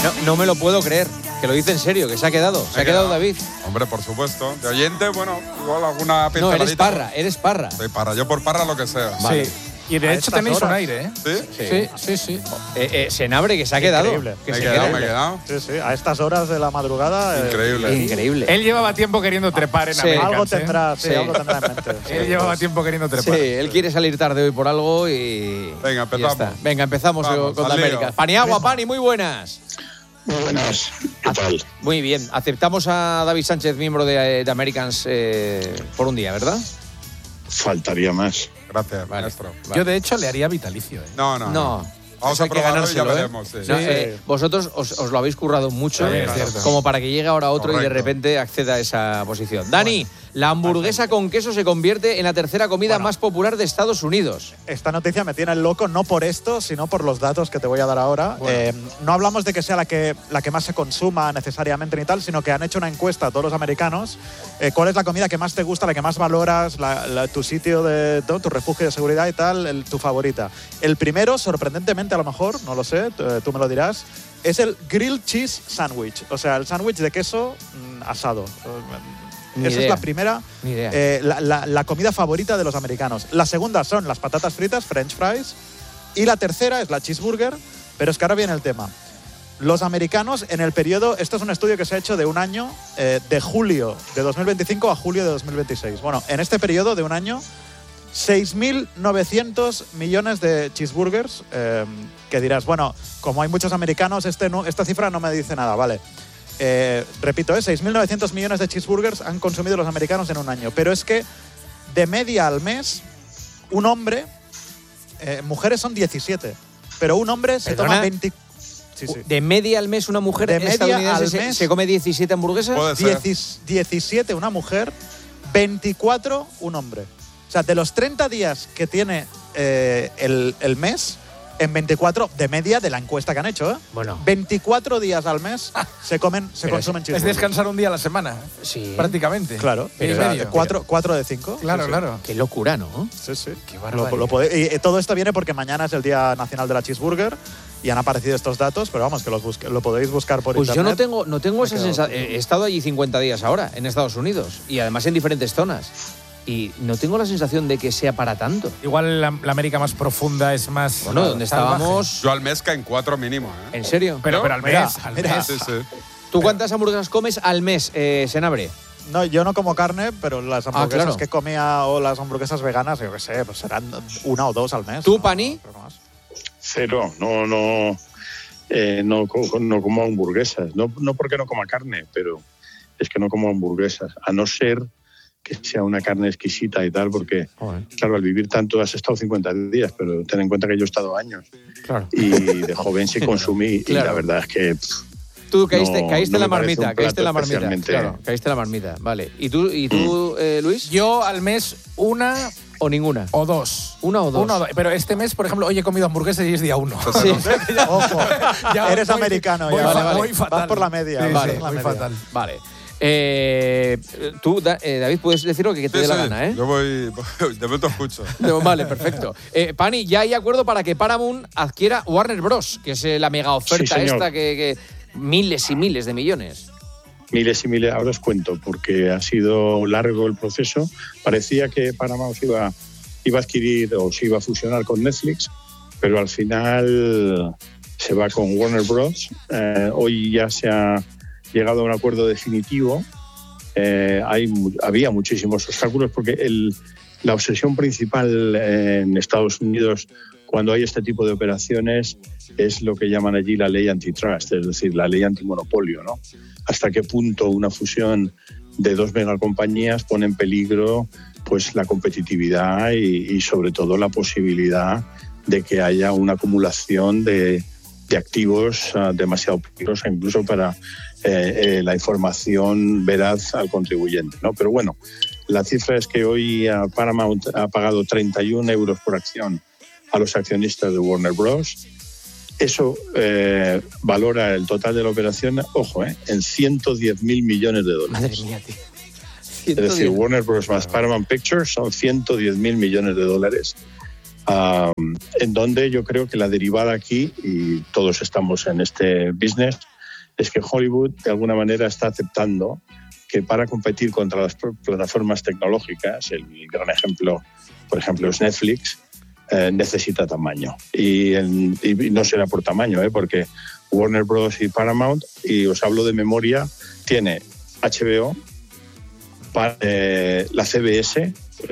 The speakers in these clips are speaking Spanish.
No me lo puedo creer, que lo dice en serio, que se ha quedado David. Hombre, por supuesto. De oyente, bueno, igual alguna pinceladita. No, eres Parra. Soy Parra, yo por Parra lo que sea. Vale. Sí. Y de hecho tenéis un aire, ¿eh? ¿Sí? Senabre, que se ha quedado. Increíble. Que Me he se quedado, queda. me he quedado. Sí, a estas horas de la madrugada. Increíble. Él llevaba tiempo queriendo trepar en Americans, Algo ¿eh? tendrá, Sí. algo tendrá en mente. Él llevaba tiempo queriendo trepar. Sí, él quiere salir tarde hoy por algo y. Venga, y ya empezamos. está. Venga, empezamos Vamos, con al lío. América. Paniagua, Pani, muy buenas. Muy buenas, ¿qué tal? Muy bien. Aceptamos a David Sánchez, miembro de Americans, por un día, ¿verdad? Faltaría más. Gracias, Vale. maestro. Yo, de hecho, le haría vitalicio, ¿eh? No. Vamos Eso a hay que probarlo y ya ganárselo, ¿eh? veremos. Sí. No, vosotros os lo habéis currado mucho, Sí, es cierto. como para que llegue ahora otro y de Correcto. repente acceda a esa posición. Dani, la hamburguesa con queso se convierte en la tercera comida más popular de Estados Unidos. Esta noticia me tiene loco, no por esto, sino por los datos que te voy a dar ahora. No hablamos de que sea la que más se consuma necesariamente ni tal, sino que han hecho una encuesta a todos los americanos. ¿Cuál es la comida que más te gusta, la que más valoras, tu sitio tu refugio de seguridad y tal, tu favorita? El primero, sorprendentemente a lo mejor, no lo sé, tú me lo dirás, es el grilled cheese sandwich, o sea, el sándwich de queso asado. Ni Esa idea. es la primera, Ni idea. la comida favorita de los americanos. La segunda son las patatas fritas, french fries. Y la tercera es la cheeseburger, pero es que ahora viene el tema. Los americanos en el periodo, esto es un estudio que se ha hecho de un año, de julio de 2025 a julio de 2026. Bueno, en este periodo de un año, 6.900 millones de cheeseburgers, que dirás, bueno, como hay muchos americanos, esta cifra no me dice nada, vale. Repito, 6.900 millones de cheeseburgers han consumido los americanos en un año. Pero es que de media al mes, un hombre, mujeres son 17, pero un hombre se toma 20. Sí. De media al mes una mujer De media estadounidense al mes, se come 17 hamburguesas. Puede ser. 17 una mujer, 24 un hombre. O sea, de los 30 días que tiene el mes, en 24 de media de la encuesta que han hecho, ¿eh? Bueno. 24 días al mes se consumen Es cheeseburgers. descansar un día a la semana, Sí. prácticamente. Claro, Pero o sea, medio. 4 de 5. Claro, Sí. claro. Qué locura, ¿no? Sí. Qué barbaridad. Y todo esto viene porque mañana es el Día Nacional de la Cheeseburger y han aparecido estos datos, pero vamos, que lo podéis buscar por Pues yo internet. no tengo esa sensación. He estado allí 50 días ahora, en Estados Unidos, y además en diferentes zonas. Y no tengo la sensación de que sea para tanto. Igual la América más profunda es más. Bueno, donde salvaje. estábamos. Yo al mes caen 4 mínimo, ¿eh? ¿En serio? Pero al Mira, mes, al mira. mes. Sí. ¿Tú cuántas hamburguesas comes al mes, Senabre? No, yo no como carne, pero las hamburguesas claro. que comía o las hamburguesas veganas, yo qué sé, pues serán 1 o 2 al mes. ¿Tú, ¿no? Pani? Creo que más. Cero, no como hamburguesas. No porque no coma carne, pero es que no como hamburguesas. A no ser que sea una carne exquisita y tal, porque, claro, al vivir tanto has estado 50 días, pero ten en cuenta que yo he estado años. Claro. Y de joven sí consumí, Claro. y la verdad es que Tú caíste no en la me parece marmita, un caíste en la plato marmita. especialmente- Claro, caíste en la marmita, vale. ¿Y tú, Luis? Yo al mes una ¿O ninguna? o dos. ¿Una o dos? Una o dos. Pero este mes, por ejemplo, hoy he comido hamburguesas y es día 1. Sí. Ojo, Ya eres voy- americano voy ya. fa- Vale. voy fatal. Vas por la media. Sí, Vale, sí, la voy media. fatal. Vale. Tú, David, puedes decir lo que te dé la gana, ¿eh? Yo voy. De pronto escucho. No, vale, perfecto. Pani, ya hay acuerdo para que Paramount adquiera Warner Bros., que es la mega oferta Sí, señor. esta que miles y miles de millones. miles y miles, ahora os cuento, porque ha sido largo el proceso. Parecía que Paramount iba a adquirir o se iba a fusionar con Netflix, pero al final se va con Warner Bros. Hoy ya se ha llegado a un acuerdo definitivo. Había muchísimos obstáculos porque la obsesión principal en Estados Unidos cuando hay este tipo de operaciones es lo que llaman allí la ley antitrust, es decir, la ley antimonopolio, ¿no? Hasta qué punto una fusión de dos megacompañías pone en peligro pues la competitividad y sobre todo la posibilidad de que haya una acumulación de activos demasiado peligrosa incluso para la información veraz al contribuyente, ¿no? Pero bueno, la cifra es que hoy Paramount ha pagado 31 euros por acción a los accionistas de Warner Bros. Eso valora el total de la operación, ojo, en 110.000 millones de dólares. Madre mía, tío. Es decir, Warner Bros. Más Paramount Pictures son 110.000 millones de dólares. En donde yo creo que la derivada aquí, y todos estamos en este business, es que Hollywood de alguna manera está aceptando que para competir contra las plataformas tecnológicas, el gran ejemplo, por ejemplo, es Netflix, necesita tamaño. Y no será por tamaño, porque Warner Bros. Y Paramount, y os hablo de memoria, tiene HBO, la CBS,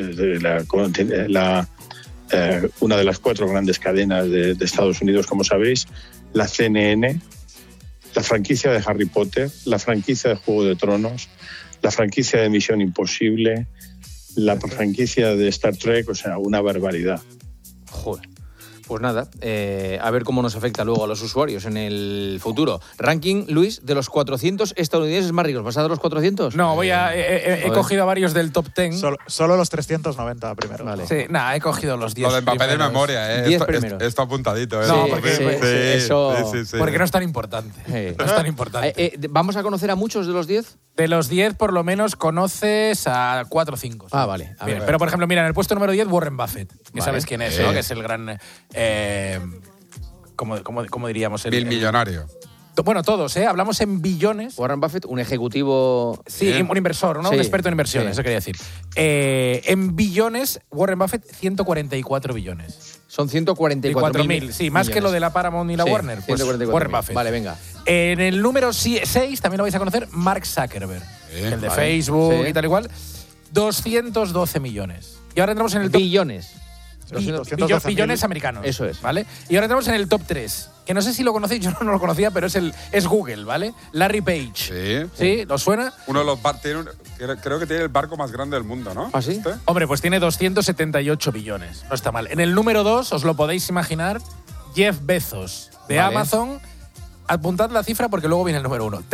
una de las 4 grandes cadenas de Estados Unidos, como sabéis, la CNN, la franquicia de Harry Potter, la franquicia de Juego de Tronos, la franquicia de Misión Imposible, la franquicia de Star Trek, o sea, una barbaridad. Joder. Pues nada, a ver cómo nos afecta luego a los usuarios en el futuro. Ranking, Luis, de los 400 estadounidenses más ricos. ¿Vas a dar los 400? No, he cogido a varios del top 10. Solo los 390 primero. Vale. Sí, nada, he cogido los 10 Lo de Mbappé de primeros. memoria, 10 primeros. Esto apuntadito, No, Sí, porque sí. porque no es tan importante. No es tan importante. ¿Vamos a conocer a muchos de los 10? De los 10, por lo menos, conoces a 4 o 5. Ah, vale. A ver. Pero, por ejemplo, mira, en el puesto número 10, Warren Buffett. Que Vale. sabes quién es, ¿no? Que es el gran... ¿Cómo diríamos? Mil millonario. Bueno, todos, ¿eh? Hablamos en billones. Warren Buffett, un ejecutivo... Sí, un inversor, ¿no? Sí, Un experto en inversiones, sí. eso quería decir. En billones, Warren Buffett, 144 billones. Son 144.000. Sí, más millones. que lo de la Paramount y la Sí, Warner. Pues 144.000. Warren Buffett. Vale, venga. En el número 6, también lo vais a conocer, Mark Zuckerberg. El de vale. Facebook Sí. y tal igual. 212 millones. Y ahora entramos en el top... Billones. Billones americanos. Eso es. ¿Vale? Y ahora entramos en el top 3. Que no sé si lo conocéis, yo no lo conocía, pero es Google, ¿vale? Larry Page. Sí. ¿Sí? ¿Os suena? Uno de los creo que tiene el barco más grande del mundo, ¿no? ¿Ah, sí? ¿Este? Hombre, pues tiene 278 billones. No está mal. En el número 2, os lo podéis imaginar, Jeff Bezos, de Vale. Amazon. Apuntad la cifra porque luego viene el número 1.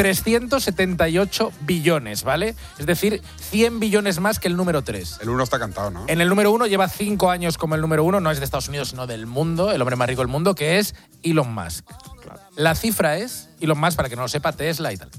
378 billones, ¿vale? Es decir, 100 billones más que el número 3. El 1 está cantado, ¿no? En el número 1 lleva 5 años como el número 1, no es de Estados Unidos, sino del mundo, el hombre más rico del mundo, que es Elon Musk. La cifra es, Elon Musk, para que no lo sepa, Tesla y tal,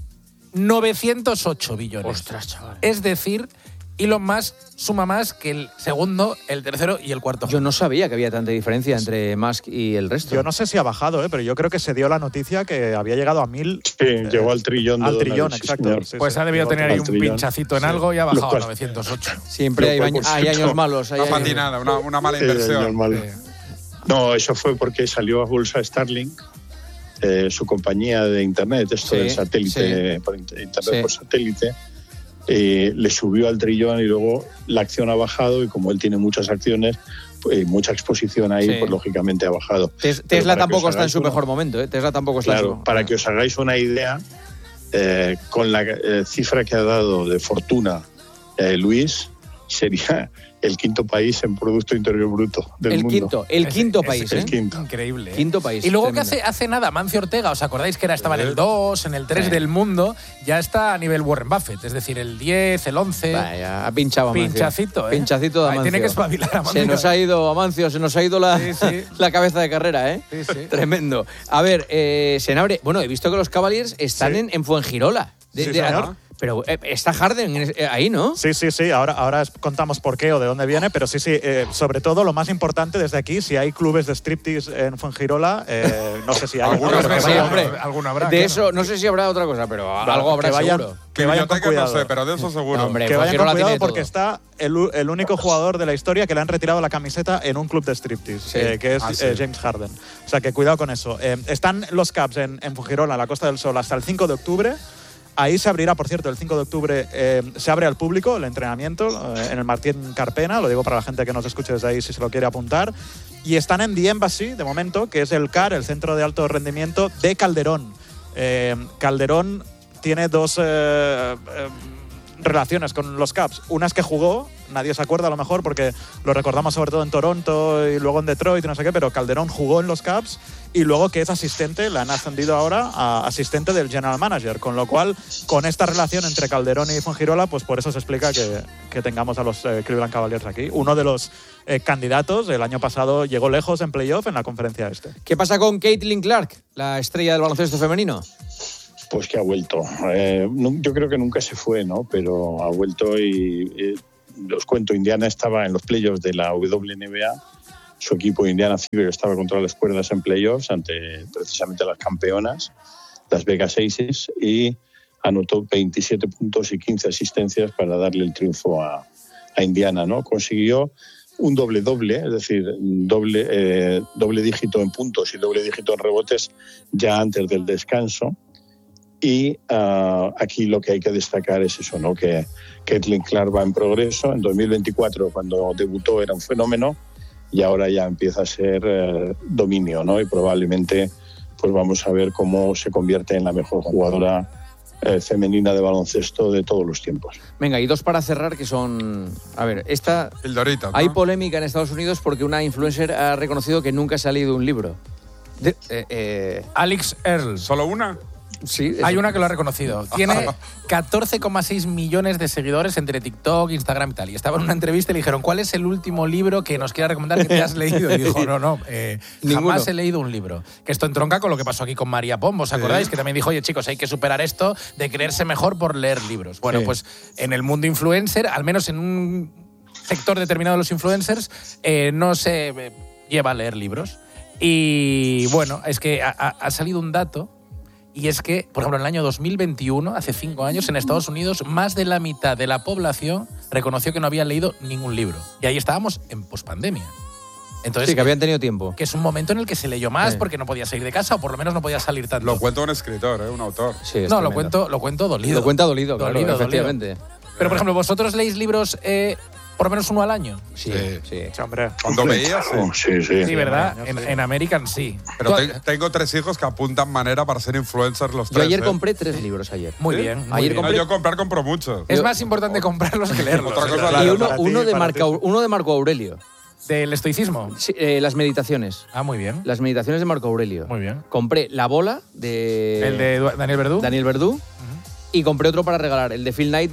908 billones. Ostras, chaval. Es decir, Elon Musk suma más que el segundo, el tercero y el cuarto. Yo no sabía que había tanta diferencia entre Musk y el resto. Yo no sé si ha bajado, pero yo creo que se dio la noticia que había llegado a 1000. Sí, llegó al trillón. Al de trillón, dólares, sí, exacto. señor. Sí, Pues sí. ha debido tener ahí un trillón. pinchacito en algo y ha bajado a 908. Siempre hay, Lo cual, por hay cierto, años malos. Hay Una años- patinada, una mala Sí, inversión. normal. No, eso fue porque salió a bolsa Starlink, su compañía de internet, esto Sí, del satélite, sí. por internet Sí. por satélite, le subió al trillón y luego la acción ha bajado y como él tiene muchas acciones, pues, mucha exposición ahí, Sí. pues lógicamente ha bajado. Pero Tesla para que tampoco os está en hagáis su una- mejor momento, ¿eh? Tesla tampoco está en Claro, su... para que os hagáis una idea, con la cifra que ha dado de fortuna Luis, sería el quinto país en Producto Interior Bruto del El mundo. quinto país, ¿eh? el quinto. Increíble. ¿eh? Quinto país. Y luego tremendo. que hace nada, Mancio Ortega, ¿os acordáis que estaba en el 2, en el 3 Sí. del mundo? Ya está a nivel Warren Buffett, es decir, el 10, el 11. Vaya, ha pinchado Amancio. Pinchacito, ¿eh? Pinchacito de Ahí Amancio. tiene que espabilar Amancio. Se nos ha ido, Amancio, se nos ha ido la, Sí, sí. la cabeza de carrera, ¿eh? Sí, sí. Tremendo. A ver, Senabre, bueno, he visto que los Cavaliers están Sí. en Fuengirola. Sí, señor. Pero está Harden ahí, ¿no? Sí. Ahora contamos por qué o de dónde viene, pero sí. Sobre todo, lo más importante desde aquí, si hay clubes de striptease en Fuengirola, no sé si hay. Algunos pero que sí, vayan- hombre. Alguno habrá. De claro. eso, no sé si habrá otra cosa, pero algo habrá que vayan, seguro. que vayan con Biblioteca no cuidado. sé, pero de eso seguro. No, hombre. Que vayan con Fuengirola cuidado tiene porque todo. está el único jugador de la historia que le han retirado la camiseta en un club de striptease, Sí. que es Sí. James Harden. O sea, que cuidado con eso. Están los Cavs en Fuengirola, en la Costa del Sol, hasta el 5 de octubre. Ahí se abrirá, por cierto, el 5 de octubre se abre al público el entrenamiento en el Martín Carpena, lo digo para la gente que nos escuche desde ahí si se lo quiere apuntar. Y están en The Embassy, de momento, que es el CAR, el Centro de Alto Rendimiento de Calderón. Calderón tiene dos relaciones con los Cavs. Una es que jugó, nadie se acuerda a lo mejor porque lo recordamos sobre todo en Toronto y luego en Detroit y no sé qué, pero Calderón jugó en los Cavs y luego que es asistente, le han ascendido ahora a asistente del general manager, con lo cual con esta relación entre Calderón y Fuengirola, pues por eso se explica que tengamos a los Cleveland Cavaliers aquí. Uno de los candidatos, el año pasado llegó lejos en playoff en la conferencia este. ¿Qué pasa con Caitlin Clark, la estrella del baloncesto femenino? Pues que ha vuelto. Yo creo que nunca se fue, ¿no? Pero ha vuelto y os cuento, Indiana estaba en los playoffs de la WNBA. Su equipo Indiana Fever estaba contra las cuerdas en playoffs ante precisamente las campeonas Las Vegas Aces, y anotó 27 puntos y 15 asistencias para darle el triunfo a Indiana, ¿no? Consiguió un doble-doble, es decir, doble dígito en puntos y doble dígito en rebotes ya antes del descanso. Y aquí lo que hay que destacar es eso, ¿no? Que Caitlin Clark va en progreso. En 2024, cuando debutó, era un fenómeno, y ahora ya empieza a ser dominio, ¿no? Y probablemente pues vamos a ver cómo se convierte en la mejor jugadora femenina de baloncesto de todos los tiempos. Venga, y dos para cerrar que son... A ver, esta... Pildoritas, ¿no? Hay polémica en Estados Unidos porque una influencer ha reconocido que nunca se ha leído un libro. Alex Earl. ¿Solo una? Sí. Hay una que lo ha reconocido. Tiene 14,6 millones de seguidores entre TikTok, Instagram y tal. Y estaba en una entrevista y le dijeron, ¿cuál es el último libro que nos quiera recomendar que te has leído? Y dijo, no, jamás he leído un libro. Que esto entronca con lo que pasó aquí con María Pombo, ¿os acordáis? Que también dijo, oye, chicos, hay que superar esto de creerse mejor por leer libros. Bueno, pues en el mundo influencer, al menos en un sector determinado de los influencers, no se lleva a leer libros. Y bueno, es que ha salido un dato. Y es que, por ejemplo, en el año 2021, hace 5 años, en Estados Unidos, más de la mitad de la población reconoció que no había leído ningún libro. Y ahí estábamos en pospandemia. Entonces, sí, que habían tenido tiempo. Que es un momento en el que se leyó más porque no podía salir de casa, o por lo menos no podía salir tanto. Lo cuenta un escritor, un autor. Sí, no, lo cuento dolido. Lo cuenta dolido, claro, efectivamente. Pero, por ejemplo, ¿vosotros leéis libros por lo menos uno al año? Sí. Hombre. Cuando veías, sí. Sí, ¿verdad? En American sí. Pero tengo 3 hijos que apuntan manera para ser influencers los 3. Yo ayer compré 3 libros ayer. Muy bien. Ayer bien. compré... Yo compro muchos. Es más importante comprarlos que leerlos. Otra cosa, Y uno de Marco Aurelio. ¿Del estoicismo? Sí, las meditaciones. Ah, muy bien. Las meditaciones de Marco Aurelio. Muy bien. Compré La Bola de... ¿El de Daniel Verdú? Y compré otro para regalar, el de Phil Knight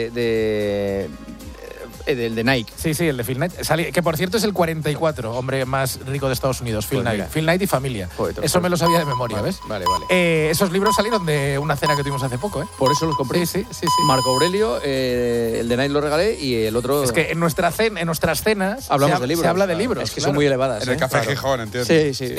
del de Nike. Sí, el de Phil Knight. Que por cierto es el 44 hombre más rico de Estados Unidos, Phil Knight. Phil Knight y familia. Eso me lo sabía de memoria, ¿ves? Vale. Esos libros salieron de una cena que tuvimos hace poco, ¿eh? Por eso los compré. Sí. Marco Aurelio, el de Knight lo regalé y el otro... Es que en nuestras cenas hablamos de libros. Se habla de libros. Es que son muy elevadas. En el Café Gijón, ¿entiendes? Sí.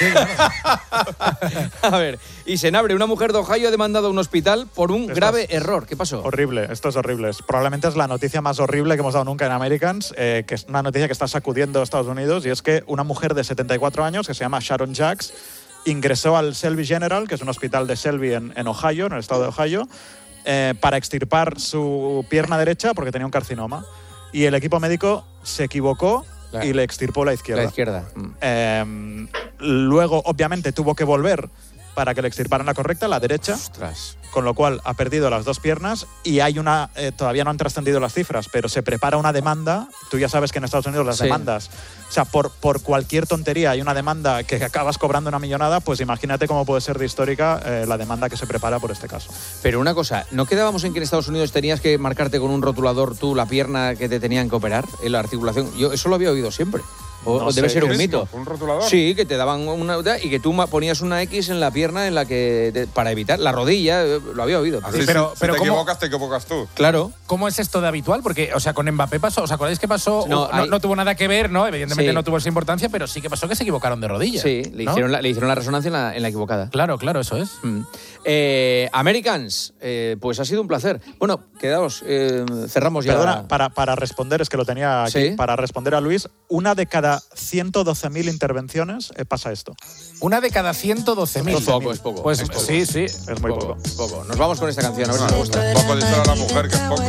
A ver, y Senabre, una mujer de Ohio ha demandado a un hospital por un grave error. ¿Qué pasó? Horrible, esto es horrible. Probablemente es la noticia más horrible que hemos dado nunca en Americans, que es una noticia que está sacudiendo a Estados Unidos, y es que una mujer de 74 años, que se llama Sharon Jacks, ingresó al Shelby General, que es un hospital de Shelby en Ohio, en el estado de Ohio, para extirpar su pierna derecha porque tenía un carcinoma. Y el equipo médico se equivocó y le extirpó la izquierda. La izquierda. Luego, obviamente, tuvo que volver para que le extirparan la correcta, la derecha. Ostras. Con lo cual ha perdido las 2 piernas y hay una... todavía no han trascendido las cifras, pero se prepara una demanda. Tú ya sabes que en Estados Unidos las demandas... O sea, por cualquier tontería hay una demanda que acabas cobrando una millonada, pues imagínate cómo puede ser de histórica la demanda que se prepara por este caso. Pero una cosa, ¿no quedábamos en que en Estados Unidos tenías que marcarte con un rotulador tú la pierna que te tenían que operar en la articulación? Yo eso lo había oído siempre. O debe ser un mito. ¿Un rotulador? Sí, que te daban una... Y que tú ponías una X en la pierna en la que... para evitar la rodilla, lo había oído. Así, pero si te ¿cómo? equivocas, te equivocas tú. Claro. ¿Cómo es esto de habitual? Porque, o sea, con Mbappé pasó... ¿Os acordáis que pasó? No tuvo nada que ver, ¿no? Evidentemente no tuvo esa importancia, pero sí que pasó que se equivocaron de rodilla. Sí, le hicieron la resonancia en la equivocada. Claro, eso es. Americans, pues ha sido un placer. Bueno, quedaos, cerramos ya. Perdona, para responder, es que lo tenía aquí, para responder a Luis, una de cada 112.000 intervenciones pasa esto. Una de cada 112.000. Es poco. Pues sí. Es muy poco. Nos vamos con esta canción, a ver si os gusta. Poco dice a la mujer que es poco.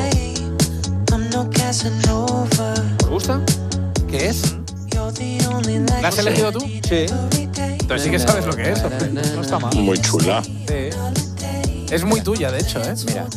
¿Os gusta? ¿Qué es? ¿La has elegido tú? Sí. Entonces sí que sabes lo que es, hombre. No está mal. Muy chula. Sí. Es muy tuya, de hecho, ¿eh? Mira.